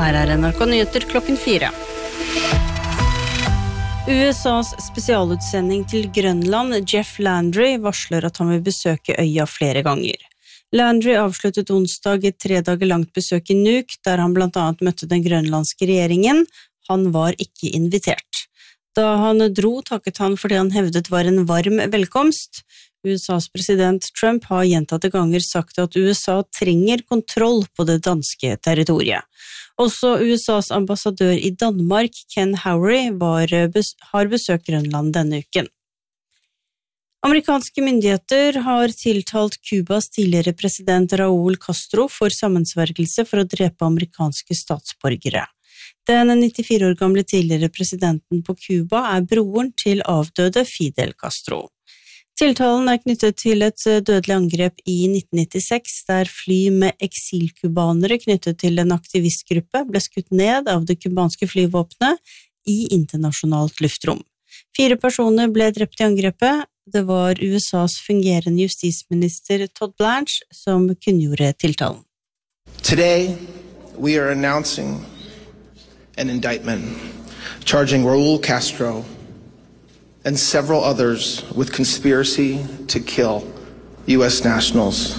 Her NRK Nyheter klokken 4. USAs spesialutsending til Grønland, Jeff Landry, varsler at han vil besøke øya flere ganger. Landry avsluttet onsdag et 3 dager langt besøk i Nuuk, der han blant annet møtte den grønlandske regjeringen. Han var ikke invitert. Da han dro, takket han fordi han hevdet var en varm velkomst. USAs president Trump har gjentatte ganger sagt at USA trenger kontroll på det danske territoriet. Også USAs ambassadør i Danmark, Ken Howery, har besøkt Grønland denne uken. Amerikanske myndigheter har tiltalt Kubas tidligere president Raúl Castro for sammensvergelse for å drepe amerikanske statsborgere. Den 94 år gamle tidligere presidenten på Kuba broren til avdøde Fidel Castro. Tiltalen knyttet til et dødelig angrep i 1996, der fly med eksilkubanere knyttet til en aktivistgruppe ble skutt ned av det kubanske flyvåpenet i internasjonalt luftrom. 4 personer ble drept i angrepet. Det var USAs fungerende justisminister Todd Blanche som kunngjorde tiltalen. Today, we are announcing an indictment charging Raúl Castro and several others with conspiracy to kill U.S. nationals.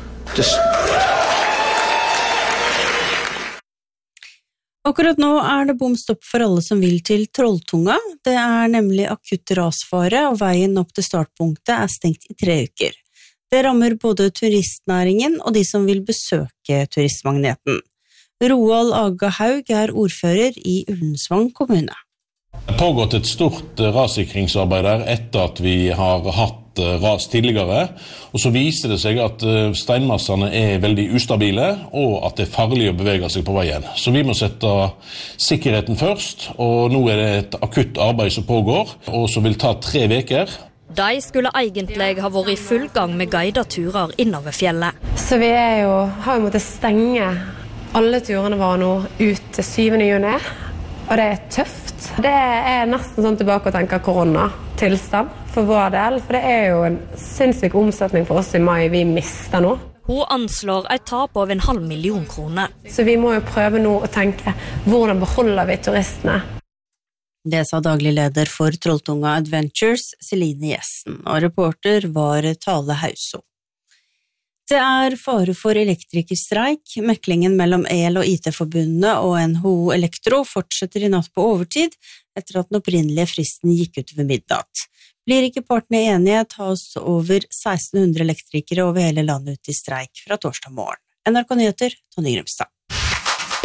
Akkurat nå det bomstopp for alle som vil til Trolltunga. Det nemlig akutt rasfare, og veien opp til startpunktet stengt i 3 uker. Det rammer både turistnæringen og de som vil besøke turistmagneten. Roald Aga Haug ordfører i Ullensvang kommune. Det har pågått et stort rassikringsarbeid der etter at vi har hatt ras tidligere, og så viser det seg at steinmassene veldig ustabile, og at det farlig å bevege seg på veien. Så vi må sette sikkerheten først, og nå det et akutt arbeid som pågår, og som vil ta 3 uker. De skulle egentlig ha vært i full gang med guidet turer innover fjellet. Så vi har jo måttet stenge alle turene våre nå ut til 7. juni, og det tøft. Det nesten sånn tilbake å tenke koronatilstand for vår del, for det jo en sinnssyk omsetning for oss i mai vi mister nå. Hun anslår et tap av 500 000 kroner. Så vi må jo prøve nå å tenke, hvordan beholder vi turistene? Det sa daglig leder for Trolltunga Adventures, Celine Jessen, og reporter var Tale Hauso. Det fare for elektrikerstreik. Meklingen mellom EL- og IT-forbundene og NHO Elektro fortsetter i natt på overtid, etter at den opprinnelige fristen gikk ut ved midnatt. Blir ikke partene enige, tas over 1600 elektrikere over hele landet ut i streik fra torsdag morgen. NRK Nyheter, Tonje Grimstad.